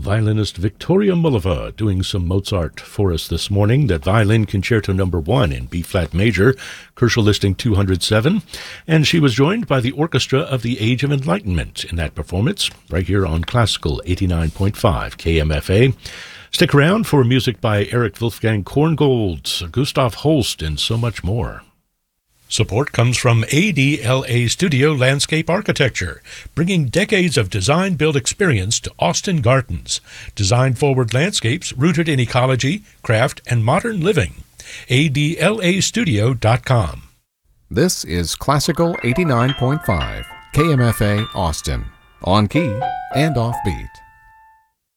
violinist Victoria Mullava doing some Mozart for us this morning. That Violin Concerto No. 1 in B-flat major, Koelschel Listing 207. And she was joined by the Orchestra of the Age of Enlightenment in that performance, right here on Classical 89.5 KMFA. Stick around for music by Eric Wolfgang Korngold, Gustav Holst, and so much more. Support comes from ADLA Studio Landscape Architecture, bringing decades of design-build experience to Austin Gardens. Design-forward landscapes rooted in ecology, craft, and modern living. ADLAstudio.com. This is Classical 89.5 KMFA Austin, on key and offbeat.